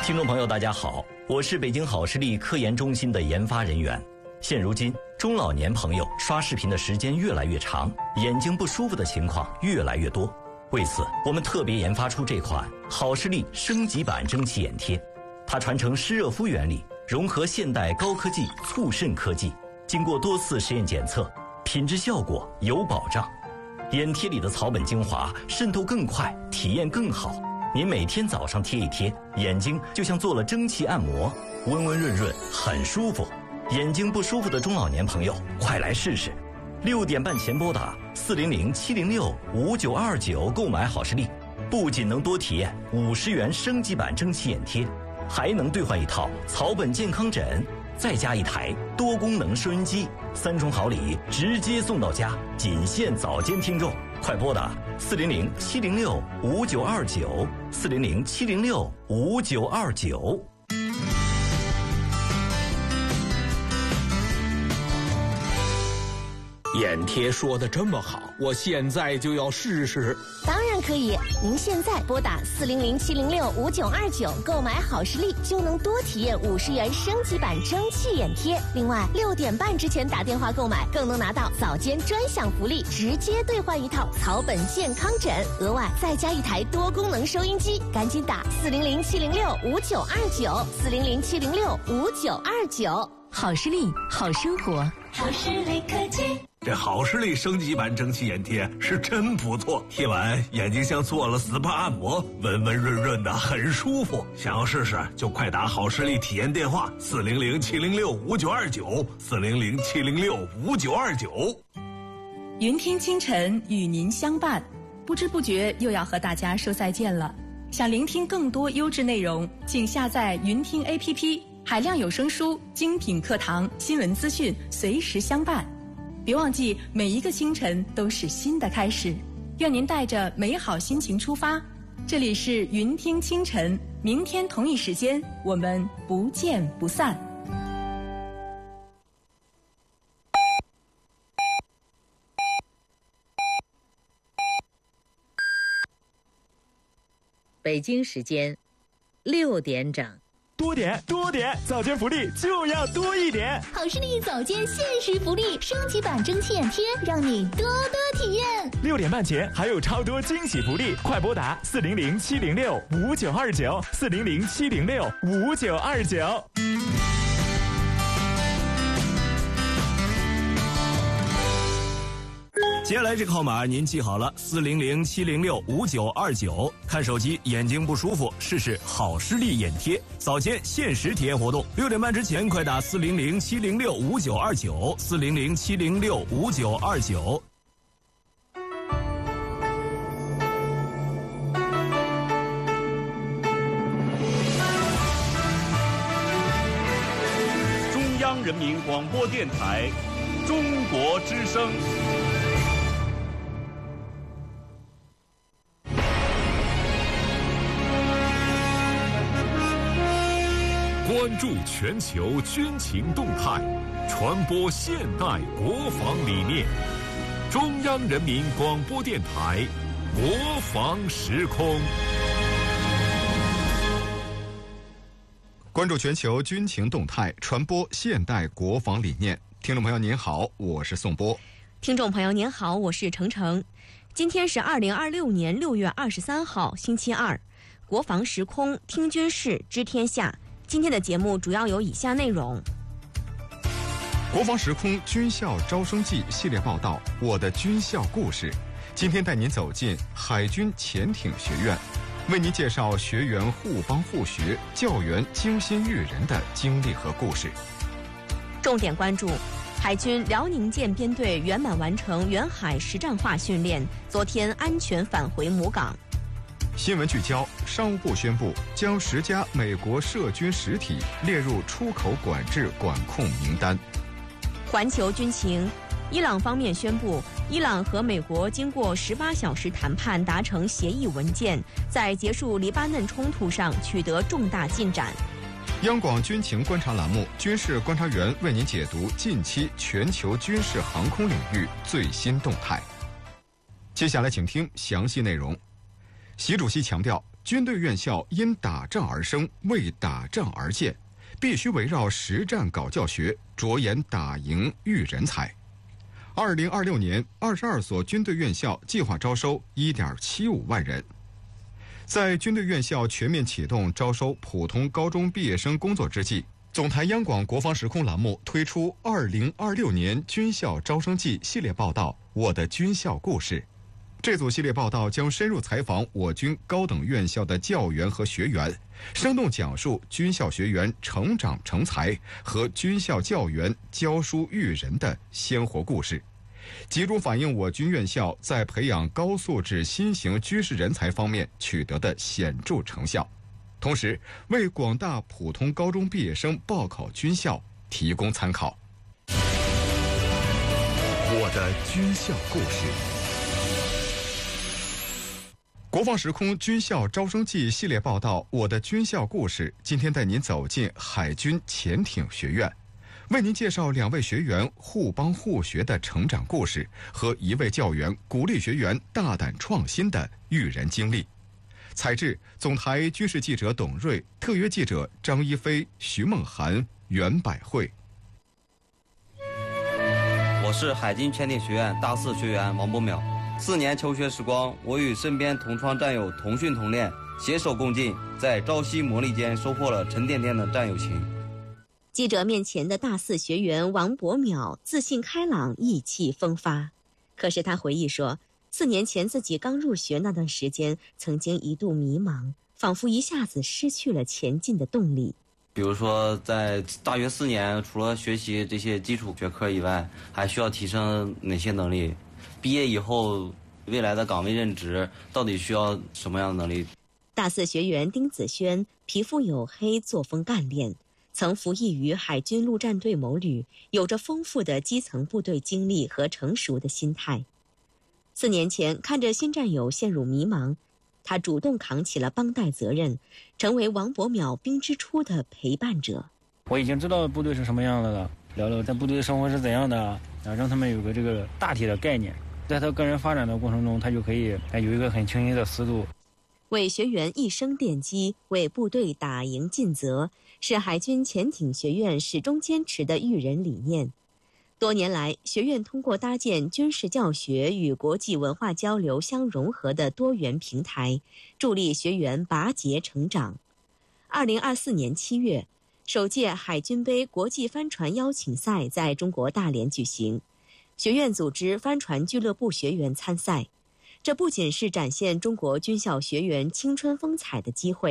听众朋友大家好，我是北京好视力科研中心的研发人员。现如今中老年朋友刷视频的时间越来越长，眼睛不舒服的情况越来越多。为此我们特别研发出这款好视力升级版蒸汽眼贴，它传承湿热敷原理，融合现代高科技促渗科技，经过多次实验检测，品质效果有保障。眼贴里的草本精华渗透更快，体验更好。您每天早上贴一贴，眼睛就像做了蒸汽按摩，温温润润，很舒服。眼睛不舒服的中老年朋友，快来试试。6点半前拨打400-706-5929购买好视力，不仅能多体验50元升级版蒸汽眼贴，还能兑换一套草本健康枕，再加一台多功能收音机，3重好礼直接送到家，仅限早间听众。快拨打400-706-5929，400-706-5929。 眼贴说的这么好，我现在就要试试。 当然可以，您现在拨打400-706-5929购买好视力，就能多体验50元升级版蒸汽眼贴。另外，6点半之前打电话购买，更能拿到早间专享福利，直接兑换一套草本健康枕，额外再加一台多功能收音机。赶紧打400-706-5929，400-706-5929。 好视力，好生活， 好视力科技。 这好视力升级版蒸汽眼贴是真不错，贴完眼睛像做了 SPA 按摩，温温润润的，很舒服。想要试试就快打好视力体验电话400-706-5929，400-706-5929。 云听清晨与您相伴，不知不觉又要和大家说再见了。想聆听更多优质内容，请下载云听 APP， 海量有声书、精品课堂、新闻资讯随时相伴。别忘记，每一个清晨都是新的开始。愿您带着美好心情出发。这里是云听清晨，明天同一时间我们不见不散。 北京时间6点整。 多点，早间福利就要多一点。 好视力早间限时福利，升级版蒸汽眼贴，让你多多体验。 6点半前还有超多惊喜福利，快拨打400-706-5929，400-706-5929。 接下来这个号码您记好了，400-706-5929。看手机眼睛不舒服，试试好视力眼贴，早间限时体验活动。6点半之前快打400-706-5929，400-706-5929。 中央人民广播电台，中国之声。 关注全球军情动态，传播现代国防理念。中央人民广播电台国防时空。 关注全球军情动态，传播现代国防理念。听众朋友您好，我是宋波。 听众朋友您好，我是程程。今天是2026年6月23号，星期二。国防时空，听军事，知天下。今天的节目主要有以下内容： 国防时空军校招生季系列报道，我的军校故事。今天带您走进海军潜艇学院，为您介绍学员互帮互学、教员精心育人的经历和故事。 重点关注海军辽宁舰编队圆满完成远海实战化训练，昨天安全返回母港。 新闻聚焦：商务部宣布将10家美国涉军实体列入出口管制管控名单。 环球军情：伊朗方面宣布，伊朗和美国经过18小时谈判达成协议文件，在结束黎巴嫩冲突上取得重大进展。 央广军情观察栏目，军事观察员为您解读近期全球军事航空领域最新动态。接下来请听详细内容。习主席强调， 军队院校因打仗而生，为打仗而建，必须围绕实战搞教学，着眼打赢育人才。2026年，22所军队院校计划招收1.75万人。在军队院校全面启动招收普通高中毕业生工作之际，总台央广国防时空栏目推出2026年军校招生季系列报道《我的军校故事》。这组系列报道将深入采访我军高等院校的教员和学员，生动讲述军校学员成长成才和军校教员教书育人的鲜活故事，集中反映我军院校在培养高素质新型军事人才方面取得的显著成效，同时为广大普通高中毕业生报考军校提供参考。我的军校故事。国防时空军校招生季系列报道《我的军校故事》，今天带您走进海军潜艇学院，为您介绍2位学员互帮互学的成长故事和1位教员鼓励学员大胆创新的育人经历。采制：总台军事记者董瑞，特约记者张一飞、徐梦涵、袁百惠。 我是海军潜艇学院大4学员王博淼。4年求学时光，我与身边同窗战友同训同练，携手共进，在朝夕磨砺间收获了沉甸甸的战友情。 记者面前的大4学员王博淼自信开朗，意气风发。可是他回忆说，4年前自己刚入学那段时间，曾经一度迷茫，仿佛一下子失去了前进的动力。 比如说，在大学4年，除了学习这些基础学科以外，还需要提升哪些能力？毕业以后，未来的岗位任职到底需要什么样的能力？ 大4学员丁子轩皮肤黝黑，作风干练，曾服役于海军陆战队某旅，有着丰富的基层部队经历和成熟的心态。4年前，看着新战友陷入迷茫，他主动扛起了帮带责任，成为王博淼兵之初的陪伴者。 我已经知道部队是什么样的了，聊聊在部队生活是怎样的，让他们有个这个大体的概念。在他个人发展的过程中，他就可以有一个很清晰的思路。 为学员一生奠基，为部队打赢尽责，是海军潜艇学院始终坚持的育人理念。多年来，学院通过搭建军事教学与国际文化交流相融合的多元平台，助力学员拔节成长。2024年7月，首届海军杯国际帆船邀请赛在中国大连举行，学院组织帆船俱乐部学员参赛。这不仅是展现中国军校学员青春风采的机会，